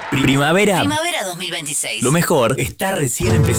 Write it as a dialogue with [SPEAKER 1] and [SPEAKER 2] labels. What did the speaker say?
[SPEAKER 1] Primavera.
[SPEAKER 2] Primavera 2026.
[SPEAKER 1] Lo mejor está recién empezando.